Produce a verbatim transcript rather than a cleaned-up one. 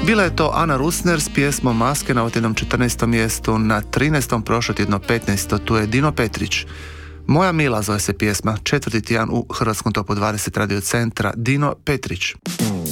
Bila je to Ana Rusner s pjesmom Maske na otjednom četrnaestom mjestu, na trinaestom prošlo tjedno petnaesto tu je Dino Petrić. Moja mila zove se pjesma, četvrti tjedan u Hrvatskom topu dvadeset Radio Centra, Dino Petrić.